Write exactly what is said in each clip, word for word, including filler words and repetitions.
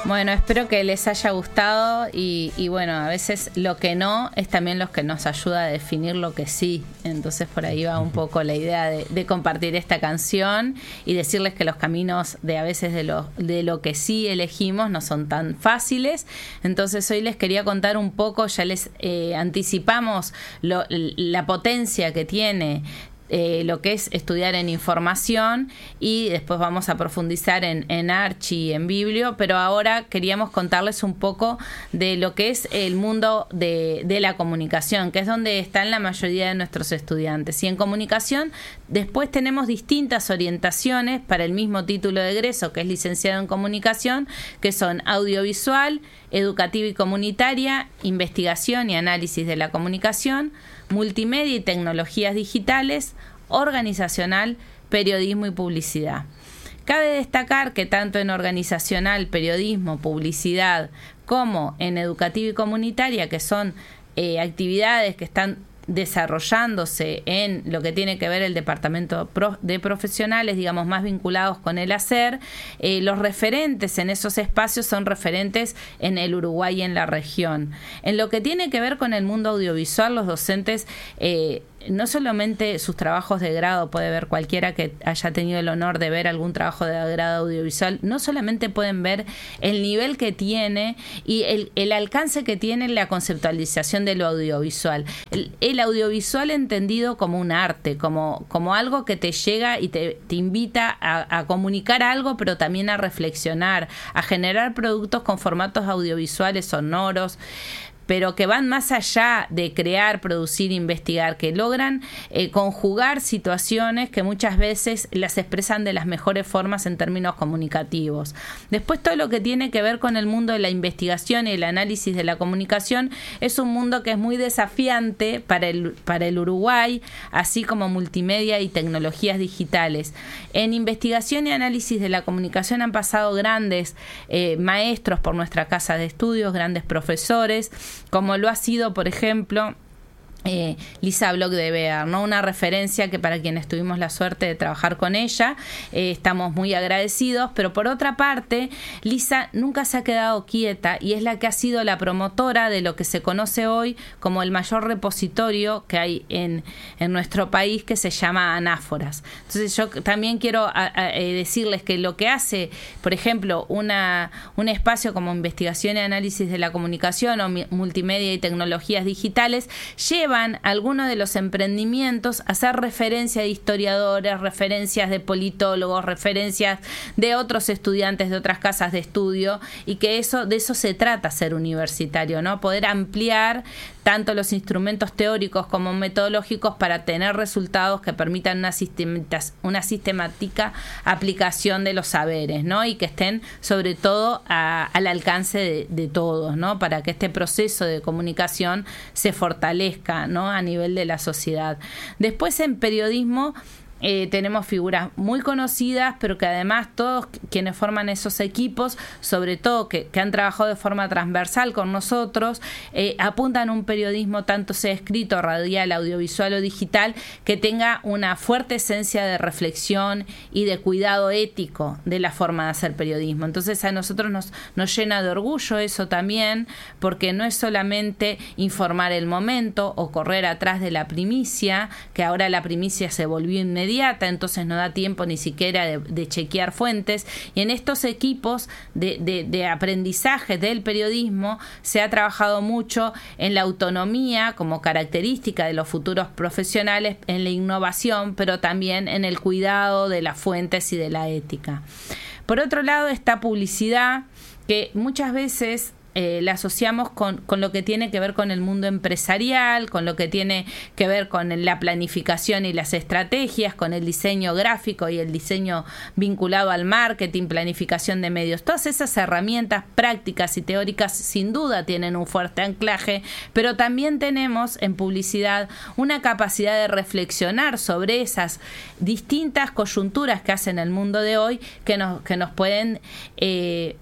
Bueno, espero que les haya gustado y, y bueno, a veces lo que no es también lo que nos ayuda a definir lo que sí. Entonces por ahí va un poco la idea de, de compartir esta canción y decirles que los caminos de a veces de lo, de lo que sí elegimos no son tan fáciles. Entonces hoy les quería contar un poco, ya les eh, anticipamos lo, la potencia que tiene Eh, lo que es estudiar en información y después vamos a profundizar en, en Archi y en Biblio, pero ahora queríamos contarles un poco de lo que es el mundo de, de la comunicación, que es donde están la mayoría de nuestros estudiantes. Y en comunicación después tenemos distintas orientaciones para el mismo título de egreso, que es licenciado en comunicación, que son audiovisual, educativa y comunitaria, investigación y análisis de la comunicación, multimedia y tecnologías digitales, organizacional, periodismo y publicidad. Cabe destacar que tanto en organizacional, periodismo, publicidad, como en educativa y comunitaria, que son eh, actividades que están desarrollándose en lo que tiene que ver el departamento de profesionales, digamos, más vinculados con el hacer, eh, los referentes en esos espacios son referentes en el Uruguay y en la región. En lo que tiene que ver con el mundo audiovisual, los docentes eh, no solamente sus trabajos de grado, puede ver cualquiera que haya tenido el honor de ver algún trabajo de grado audiovisual, no solamente pueden ver el nivel que tiene y el, el alcance que tiene la conceptualización de lo audiovisual. El, el audiovisual entendido como un arte, como, como algo que te llega y te, te invita a, a comunicar algo, pero también a reflexionar, a generar productos con formatos audiovisuales sonoros, pero que van más allá de crear, producir, investigar, que logran eh, conjugar situaciones que muchas veces las expresan de las mejores formas en términos comunicativos. Después, todo lo que tiene que ver con el mundo de la investigación y el análisis de la comunicación es un mundo que es muy desafiante para el, para el Uruguay, así como multimedia y tecnologías digitales. En investigación y análisis de la comunicación han pasado grandes eh, maestros por nuestra casa de estudios, grandes profesores, como lo ha sido, por ejemplo, Eh, Lisa Bloch de Beer, ¿no? Una referencia que para quienes tuvimos la suerte de trabajar con ella eh, estamos muy agradecidos, pero por otra parte Lisa nunca se ha quedado quieta y es la que ha sido la promotora de lo que se conoce hoy como el mayor repositorio que hay en, en nuestro país, que se llama Anáforas. Entonces yo también quiero a, a, eh, decirles que lo que hace, por ejemplo, una, un espacio como investigación y análisis de la comunicación o multimedia y tecnologías digitales lleva algunos de los emprendimientos a hacer referencia de historiadores, referencias de politólogos, referencias de otros estudiantes de otras casas de estudio, y que eso de eso se trata ser universitario, ¿no? Poder ampliar tanto los instrumentos teóricos como metodológicos para tener resultados que permitan una, una sistemática aplicación de los saberes, ¿no? Y que estén sobre todo a, al alcance de, de todos, ¿no? Para que este proceso de comunicación se fortalezca, ¿no? A nivel de la sociedad. Después, en periodismo Eh, tenemos figuras muy conocidas, pero que además todos quienes forman esos equipos, sobre todo que, que han trabajado de forma transversal con nosotros, eh, apuntan a un periodismo, tanto sea escrito, radial, audiovisual o digital, que tenga una fuerte esencia de reflexión y de cuidado ético de la forma de hacer periodismo. Entonces a nosotros nos, nos llena de orgullo eso también, porque no es solamente informar el momento o correr atrás de la primicia, que ahora la primicia se volvió inmediata, entonces no da tiempo ni siquiera de, de chequear fuentes, y en estos equipos de, de, de aprendizaje del periodismo se ha trabajado mucho en la autonomía como característica de los futuros profesionales, en la innovación, pero también en el cuidado de las fuentes y de la ética. Por otro lado está publicidad, que muchas veces Eh, la asociamos con, con lo que tiene que ver con el mundo empresarial, con lo que tiene que ver con la planificación y las estrategias, con el diseño gráfico y el diseño vinculado al marketing, planificación de medios. Todas esas herramientas prácticas y teóricas sin duda tienen un fuerte anclaje, pero también tenemos en publicidad una capacidad de reflexionar sobre esas distintas coyunturas que hacen el mundo de hoy, que nos, que nos pueden eh,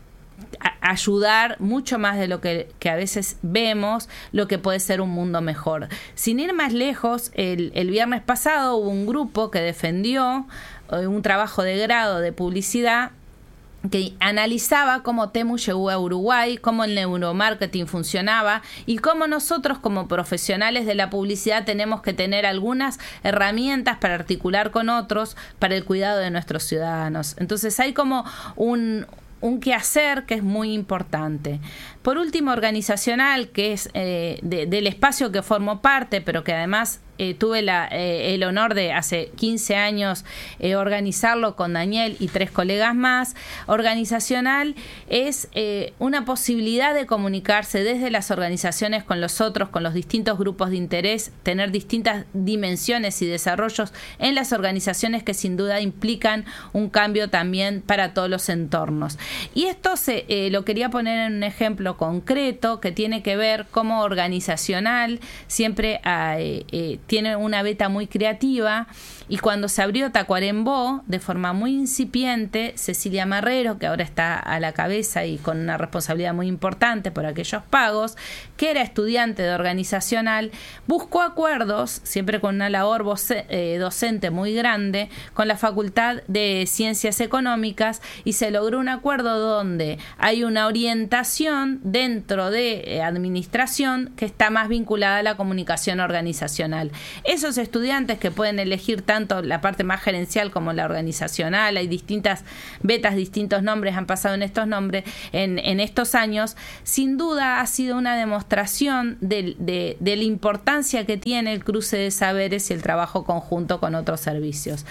ayudar mucho más de lo que, que a veces vemos, lo que puede ser un mundo mejor. Sin ir más lejos, el, el viernes pasado hubo un grupo que defendió eh, un trabajo de grado de publicidad que analizaba cómo Temu llegó a Uruguay, cómo el neuromarketing funcionaba y cómo nosotros como profesionales de la publicidad tenemos que tener algunas herramientas para articular con otros para el cuidado de nuestros ciudadanos. Entonces hay como un... un quehacer que es muy importante. Por último, organizacional, que es eh, de, del espacio que formo parte, pero que además eh, tuve la, eh, el honor de hace quince años eh, organizarlo con Daniel y tres colegas más. Organizacional es eh, una posibilidad de comunicarse desde las organizaciones con los otros, con los distintos grupos de interés, tener distintas dimensiones y desarrollos en las organizaciones que sin duda implican un cambio también para todos los entornos. Y esto se, eh, lo quería poner en un ejemplo concreto que tiene que ver como organizacional, siempre eh, eh, tiene una beta muy creativa, y cuando se abrió Tacuarembó, de forma muy incipiente, Cecilia Marrero, que ahora está a la cabeza y con una responsabilidad muy importante por aquellos pagos, que era estudiante de organizacional, buscó acuerdos, siempre con una labor voce, eh, docente muy grande, con la Facultad de Ciencias Económicas, y se logró un acuerdo donde hay una orientación dentro de eh, administración que está más vinculada a la comunicación organizacional. Esos estudiantes que pueden elegir tanto la parte más gerencial como la organizacional, hay distintas betas, distintos nombres han pasado en estos nombres en, en estos años, sin duda ha sido una demostración de, de, de la importancia que tiene el cruce de saberes y el trabajo conjunto con otros servicios.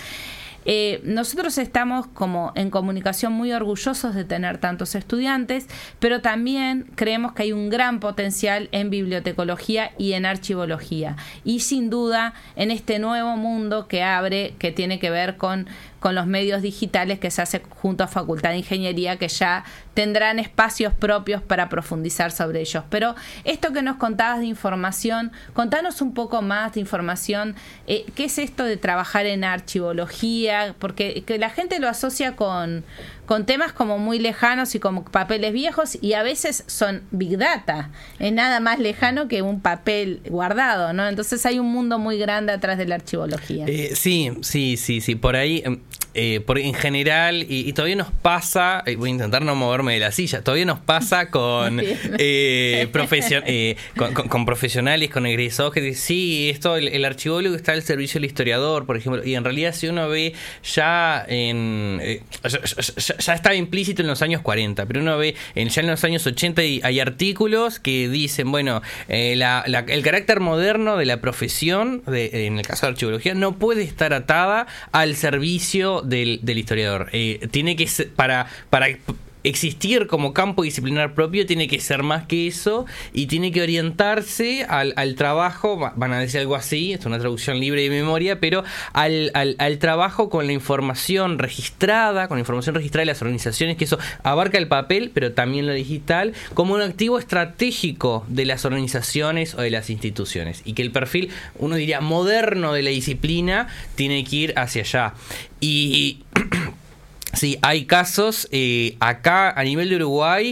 Eh, nosotros estamos como en comunicación muy orgullosos de tener tantos estudiantes, pero también creemos que hay un gran potencial en bibliotecología y en archivología, y sin duda en este nuevo mundo que abre, que tiene que ver con con los medios digitales, que se hace junto a Facultad de Ingeniería, que ya tendrán espacios propios para profundizar sobre ellos. Pero esto que nos contabas de información, contanos un poco más de información. Eh, ¿Qué es esto de trabajar en archivología? Porque que la gente lo asocia con, con temas como muy lejanos y como papeles viejos, y a veces son Big Data. Es nada más lejano que un papel guardado, ¿no? Entonces hay un mundo muy grande atrás de la archivología. Eh, sí, sí, sí, sí. Por ahí... Eh, porque en general, y, y todavía nos pasa, eh, voy a intentar no moverme de la silla, todavía nos pasa con, eh, profesion, eh, con, con, con profesionales, con egresados que dicen, sí, esto, el, el archivólogo está al servicio del historiador, por ejemplo, y en realidad si uno ve ya en... Eh, ya, ya, ya estaba implícito en los años cuarenta, pero uno ve en, ya en los años ochenta y hay artículos que dicen, bueno, eh, la, la, el carácter moderno de la profesión, de, en el caso de archivología, no puede estar atada al servicio Del, del historiador. Eh, tiene que ser, para, para existir como campo disciplinar propio, tiene que ser más que eso, y tiene que orientarse al, al trabajo, van a decir algo así, es una traducción libre de memoria, pero al, al, al trabajo con la información registrada, con la información registrada de las organizaciones, que eso abarca el papel, pero también lo digital, como un activo estratégico de las organizaciones o de las instituciones, y que el perfil, uno diría, moderno de la disciplina, tiene que ir hacia allá. Y sí, hay casos eh, acá a nivel de Uruguay.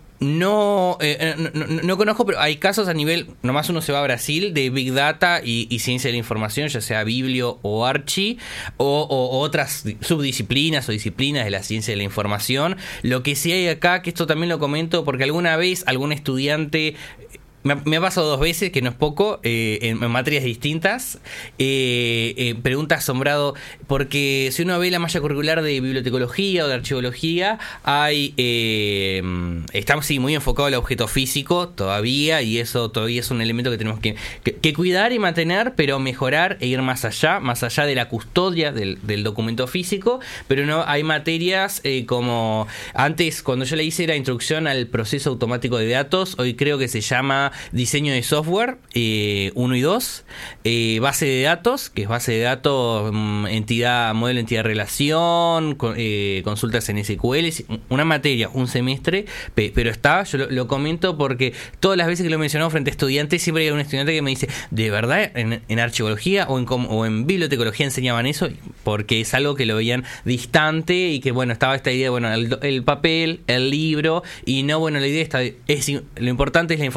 No, eh, no, no, no conozco, pero hay casos a nivel, nomás uno se va a Brasil, de Big Data y, y ciencia de la información, ya sea Biblio o Archi, o, o otras subdisciplinas o disciplinas de la ciencia de la información. Lo que sí hay acá, que esto también lo comento porque alguna vez algún estudiante... Me ha, me ha pasado dos veces, que no es poco, eh, en, en materias distintas. Eh, eh, pregunta asombrado, porque si uno ve la malla curricular de bibliotecología o de archivología, hay eh, estamos sí, muy enfocados al objeto físico todavía, y eso todavía es un elemento que tenemos que, que, que cuidar y mantener, pero mejorar e ir más allá, más allá de la custodia del, del documento físico. Pero no hay materias eh, como antes, cuando yo le hice la introducción al proceso automático de datos, hoy creo que se llama diseño de software eh, uno y dos, eh, base de datos, que es base de datos, um, entidad, modelo entidad relación, con, eh, consultas en S Q L, una materia, un semestre, pe, pero está, yo lo, lo comento porque todas las veces que lo he mencionado frente a estudiantes, siempre hay un estudiante que me dice, ¿de verdad en, en archivología o en, o en bibliotecología enseñaban eso? Porque es algo que lo veían distante, y que bueno, estaba esta idea, bueno, el, el papel, el libro, y no, bueno, la idea está, es, lo importante es la información registrada,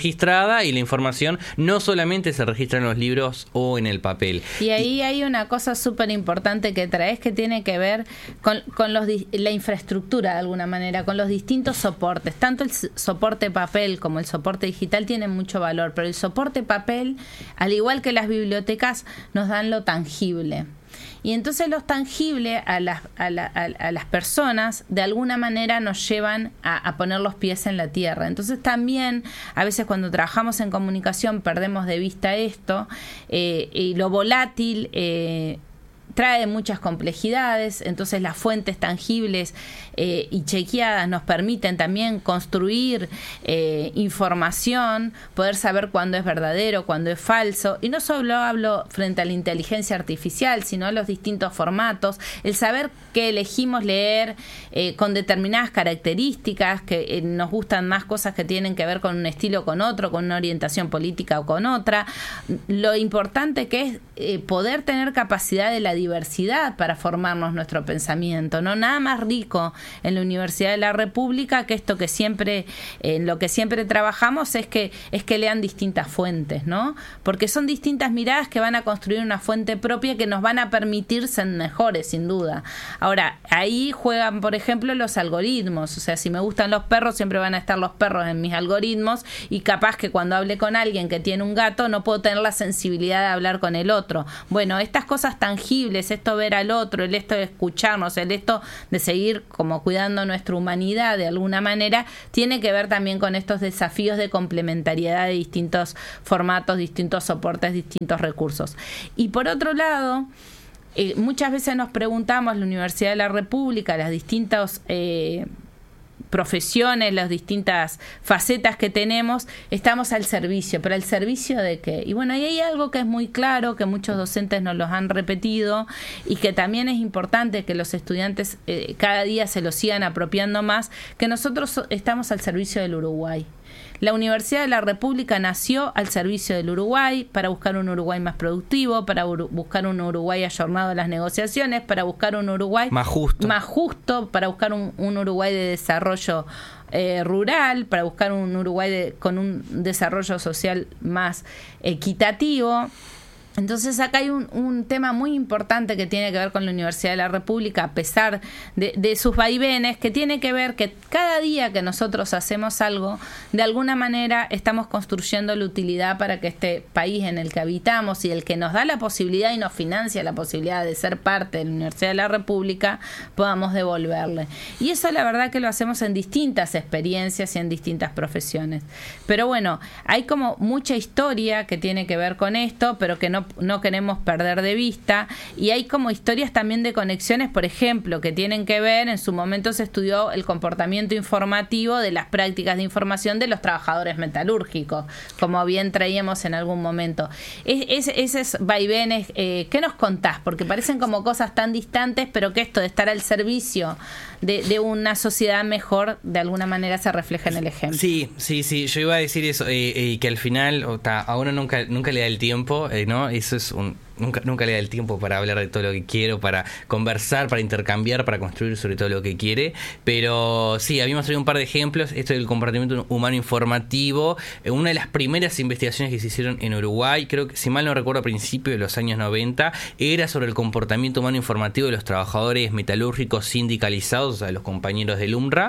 registrada y la información no solamente se registra en los libros o en el papel. Y ahí hay una cosa súper importante que traes que tiene que ver con, con los, la infraestructura de alguna manera, con los distintos soportes. Tanto el soporte papel como el soporte digital tienen mucho valor, pero el soporte papel, al igual que las bibliotecas, nos dan lo tangible. Y entonces los tangibles a las, a, la, a, a las personas de alguna manera nos llevan a, a poner los pies en la tierra. Entonces también a veces cuando trabajamos en comunicación perdemos de vista esto, eh, y lo volátil eh, trae muchas complejidades, entonces las fuentes tangibles eh, y chequeadas nos permiten también construir eh, información, poder saber cuándo es verdadero, cuándo es falso, y no solo hablo frente a la inteligencia artificial, sino a los distintos formatos, el saber que elegimos leer eh, con determinadas características, que eh, nos gustan más cosas que tienen que ver con un estilo o con otro, con una orientación política o con otra, lo importante que es eh, poder tener capacidad de la diversidad para formarnos nuestro pensamiento, no nada más rico en la Universidad de la República que esto que siempre en eh, lo que siempre trabajamos es que es que lean distintas fuentes, ¿no? Porque son distintas miradas que van a construir una fuente propia que nos van a permitir ser mejores, sin duda. Ahora, ahí juegan, por ejemplo, los algoritmos, o sea, si me gustan los perros, siempre van a estar los perros en mis algoritmos, y capaz que cuando hable con alguien que tiene un gato no puedo tener la sensibilidad de hablar con el otro. Bueno, estas cosas tangibles, esto ver al otro, el esto de escucharnos, el esto de seguir como cuidando nuestra humanidad de alguna manera, tiene que ver también con estos desafíos de complementariedad de distintos formatos, distintos soportes, distintos recursos. Y por otro lado, eh, muchas veces nos preguntamos, la Universidad de la República, las distintas eh, profesiones, las distintas facetas que tenemos, estamos al servicio, pero ¿al servicio de qué? Y bueno, ahí hay algo que es muy claro, que muchos docentes nos los han repetido y que también es importante que los estudiantes eh, cada día se lo sigan apropiando más, que nosotros estamos al servicio del Uruguay. La Universidad de la República nació al servicio del Uruguay, para buscar un Uruguay más productivo, para ur- buscar un Uruguay ayornado a las negociaciones, para buscar un Uruguay más justo, más justo para buscar un, un Uruguay de desarrollo eh, rural, para buscar un Uruguay de, con un desarrollo social más equitativo. Entonces acá hay un, un tema muy importante que tiene que ver con la Universidad de la República, a pesar de, de sus vaivenes, que tiene que ver que cada día que nosotros hacemos algo, de alguna manera estamos construyendo la utilidad para que este país en el que habitamos y el que nos da la posibilidad y nos financia la posibilidad de ser parte de la Universidad de la República, podamos devolverle. Y eso la verdad que lo hacemos en distintas experiencias y en distintas profesiones. Pero bueno, hay como mucha historia que tiene que ver con esto, pero que no no queremos perder de vista, y hay como historias también de conexiones, por ejemplo, que tienen que ver, en su momento se estudió el comportamiento informativo de las prácticas de información de los trabajadores metalúrgicos, como bien traíamos en algún momento. Es, es, esos vaivenes, eh, ¿qué nos contás? Porque parecen como cosas tan distantes, pero que esto de estar al servicio de, de una sociedad mejor, de alguna manera se refleja en el ejemplo. Sí, sí, sí, yo iba a decir eso, eh, eh, que al final o ta, a uno nunca, nunca le da el tiempo, eh, ¿no? Eso es un... Nunca, nunca le da el tiempo para hablar de todo lo que quiero, para conversar, para intercambiar, para construir sobre todo lo que quiere. Pero sí, habíamos traído un par de ejemplos. Esto del comportamiento humano informativo. Una de las primeras investigaciones que se hicieron en Uruguay, creo que, si mal no recuerdo, a principios de los años noventa, era sobre el comportamiento humano informativo de los trabajadores metalúrgicos sindicalizados, o sea, los compañeros del UMRA.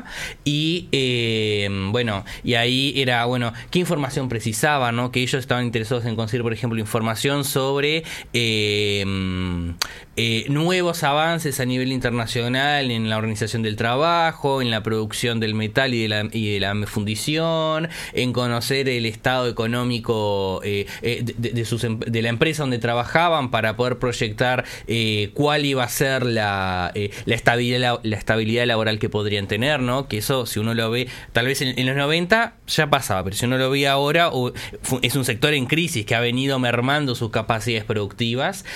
Y eh, bueno, y ahí era, bueno, qué información precisaba, ¿no? Que ellos estaban interesados en conseguir, por ejemplo, información sobre Eh, eh, nuevos avances a nivel internacional en la organización del trabajo, en la producción del metal y de la, y de la fundición, en conocer el estado económico eh, eh, de, de, sus, de la empresa donde trabajaban para poder proyectar eh, cuál iba a ser la, eh, la, estabilidad, la estabilidad laboral que podrían tener, ¿no? Que eso, si uno lo ve, tal vez en, en los noventa ya pasaba, pero si uno lo ve ahora, o, es un sector en crisis que ha venido mermando sus capacidades productivas.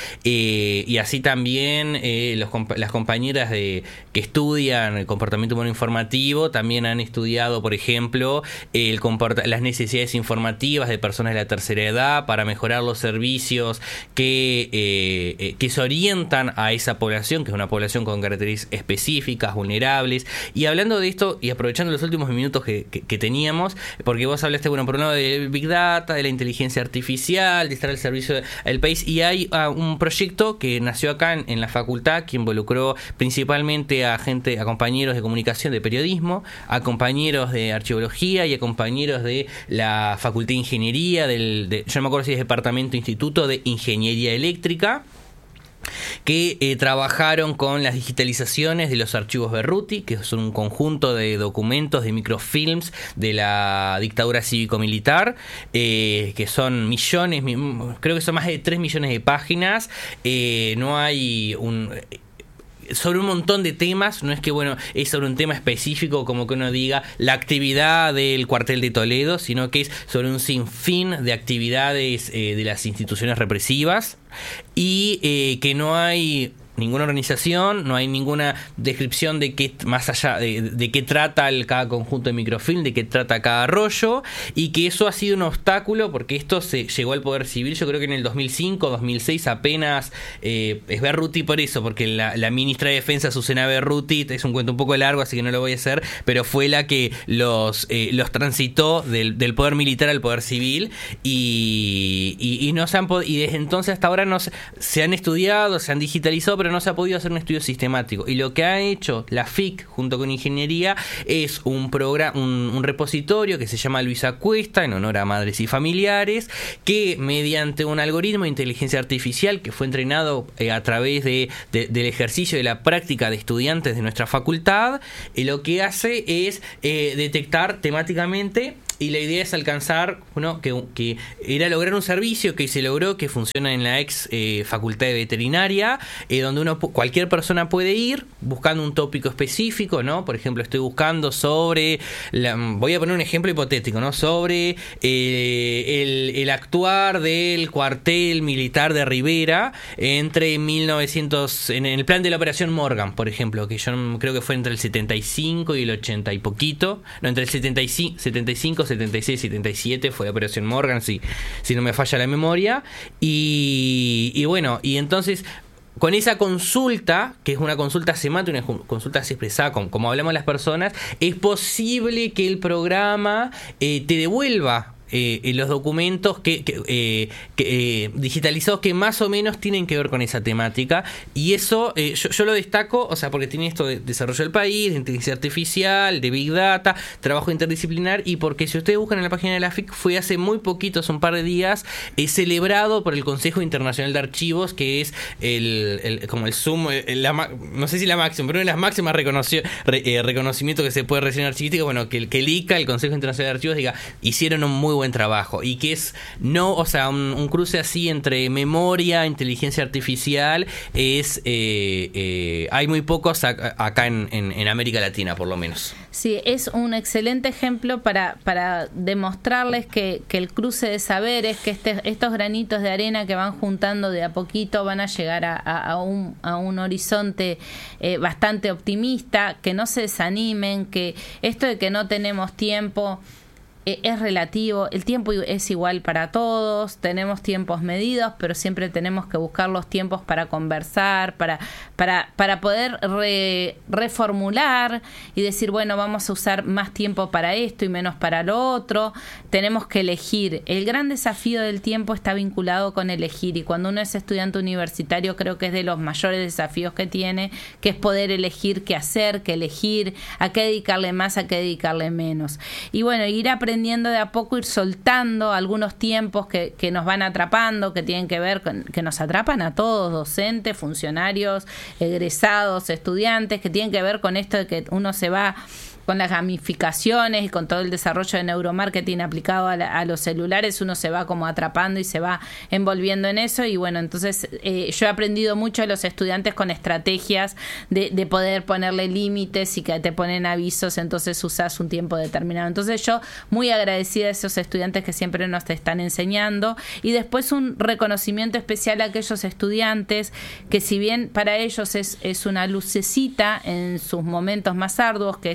Eh, y así también eh, los, las compañeras de, que estudian el comportamiento humano informativo también han estudiado, por ejemplo, el comporta, las necesidades informativas de personas de la tercera edad para mejorar los servicios que, eh, eh, que se orientan a esa población, que es una población con características específicas, vulnerables. Y hablando de esto y aprovechando los últimos minutos que, que, que teníamos, porque vos hablaste, bueno, por un lado del Big Data, de la inteligencia artificial, de estar al servicio del país, y hay uh, un proyecto que nació acá en, en la facultad, que involucró principalmente a gente, a compañeros de comunicación, de periodismo, a compañeros de archivología y a compañeros de la Facultad de Ingeniería, del, de, yo no me acuerdo si es Departamento Instituto de Ingeniería Eléctrica, que eh, trabajaron con las digitalizaciones de los archivos Berruti, que son un conjunto de documentos, de microfilms de la dictadura cívico-militar, eh, que son millones, creo que son más de tres millones de páginas. Eh, no hay un... sobre un montón de temas, no es que bueno es sobre un tema específico como que uno diga la actividad del cuartel de Toledo, sino que es sobre un sinfín de actividades eh, de las instituciones represivas, y eh, que no hay ninguna organización, no hay ninguna descripción de qué, más allá de, de qué trata el, cada conjunto de microfilm, de qué trata cada rollo, y que eso ha sido un obstáculo porque esto se llegó al poder civil, yo creo que en el dos mil cinco, dos mil seis apenas, eh, es Berruti por eso, porque la, la ministra de Defensa, Susana Berruti, es un cuento un poco largo, así que no lo voy a hacer, pero fue la que los, eh, los transitó del, del poder militar al poder civil, y, y, y, no se han, y desde entonces hasta ahora no se, se han estudiado, se han digitalizado, pero no se ha podido hacer un estudio sistemático. Y lo que ha hecho la F I C junto con Ingeniería es un programa, un, un repositorio que se llama Luisa Cuesta, en honor a madres y familiares, que mediante un algoritmo de inteligencia artificial que fue entrenado eh, a través de, de, del ejercicio de la práctica de estudiantes de nuestra facultad, eh, lo que hace es eh, detectar temáticamente. Y la idea es alcanzar, bueno, que, que era lograr un servicio que se logró, que funciona en la ex eh, Facultad de Veterinaria, eh, donde uno cualquier persona puede ir buscando un tópico específico, ¿no? Por ejemplo, estoy buscando sobre, la, voy a poner un ejemplo hipotético, ¿no? Sobre eh, el, el actuar del cuartel militar de Rivera entre mil novecientos, en el plan de la Operación Morgan, por ejemplo, que yo creo que fue entre el setenta y cinco y el ochenta y poquito, no, entre el setenta y cinco, setenta y cinco setenta y seis, setenta y siete fue Operación Morgan, si, si no me falla la memoria, y, y bueno, y entonces con esa consulta, que es una consulta semántica, una consulta así expresada, como, como hablamos las personas, es posible que el programa eh, te devuelva Eh, los documentos que, que, eh, que eh, digitalizados que más o menos tienen que ver con esa temática, y eso eh, yo, yo lo destaco, o sea, porque tiene esto de desarrollo del país, de inteligencia artificial, de Big Data, trabajo interdisciplinar, y porque si ustedes buscan en la página de la F I C, fue hace muy poquito, hace un par de días, eh, celebrado por el Consejo Internacional de Archivos, que es el, el como el sumo, el, la, no sé si la máxima, pero una de las máximas reconoció, re, eh, reconocimientos que se puede recibir en archivística, bueno, que el, que el I C A, el Consejo Internacional de Archivos, diga, hicieron un muy buen trabajo, y que es no, o sea, un, un cruce así entre memoria, inteligencia artificial, es eh, eh, hay muy pocos a, acá en, en, en América Latina, por lo menos. Sí, es un excelente ejemplo para, para demostrarles que, que el cruce de saberes, que este, estos granitos de arena que van juntando de a poquito van a llegar a, a, a, un, a un horizonte eh, bastante optimista, que no se desanimen, que esto de que no tenemos tiempo es relativo, el tiempo es igual para todos, tenemos tiempos medidos, pero siempre tenemos que buscar los tiempos para conversar, para, para, para poder re, reformular y decir, bueno, vamos a usar más tiempo para esto y menos para lo otro. Tenemos que elegir. El gran desafío del tiempo está vinculado con elegir, y cuando uno es estudiante universitario creo que es de los mayores desafíos que tiene, que es poder elegir qué hacer, qué elegir, a qué dedicarle más, a qué dedicarle menos. Y bueno, ir aprendiendo de a poco, ir soltando algunos tiempos que, que nos van atrapando, que tienen que ver con, que nos atrapan a todos, docentes, funcionarios, egresados, estudiantes, que tienen que ver con esto de que uno se va con las gamificaciones y con todo el desarrollo de neuromarketing aplicado a, la, a los celulares, uno se va como atrapando y se va envolviendo en eso. Y bueno, entonces eh, yo he aprendido mucho de los estudiantes con estrategias de, de poder ponerle límites y que te ponen avisos, entonces usas un tiempo determinado. Entonces yo muy agradecida a esos estudiantes que siempre nos te están enseñando, y después un reconocimiento especial a aquellos estudiantes que, si bien para ellos es, es una lucecita en sus momentos más arduos, que es estar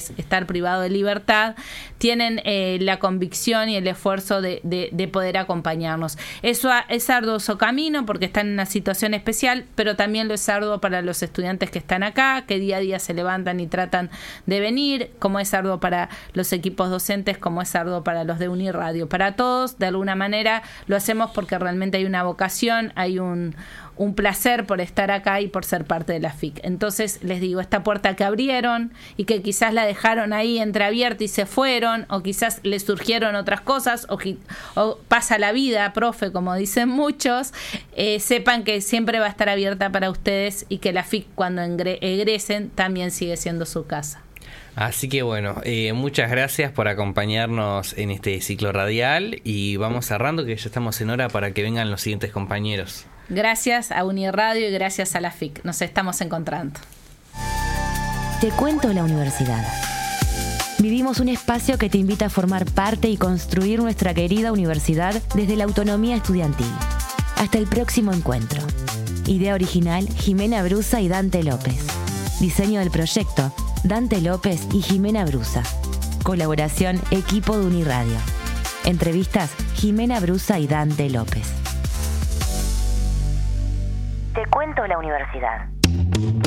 estar privado de libertad, tienen eh, la convicción y el esfuerzo de, de, de poder acompañarnos. Eso es arduoso camino porque están en una situación especial, pero también lo es arduo para los estudiantes que están acá, que día a día se levantan y tratan de venir, como es arduo para los equipos docentes, como es arduo para los de Uniradio. Para todos, de alguna manera, lo hacemos porque realmente hay una vocación, hay un, un placer por estar acá y por ser parte de la F I C. Entonces, les digo, esta puerta que abrieron y que quizás la dejaron ahí entreabierta y se fueron, o quizás les surgieron otras cosas, o, o pasa la vida, profe, como dicen muchos, eh, sepan que siempre va a estar abierta para ustedes y que la F I C, cuando egresen, también sigue siendo su casa. Así que bueno, eh, muchas gracias por acompañarnos en este ciclo radial y vamos cerrando, que ya estamos en hora para que vengan los siguientes compañeros. Gracias a Uniradio y gracias a la F I C. Nos estamos encontrando. Te cuento la universidad. Vivimos un espacio que te invita a formar parte y construir nuestra querida universidad desde la autonomía estudiantil. Hasta el próximo encuentro. Idea original, Jimena Brusa y Dante López. Diseño del proyecto, Dante López y Jimena Brusa. Colaboración, equipo de Uniradio. Entrevistas, Jimena Brusa y Dante López. Te cuento la universidad.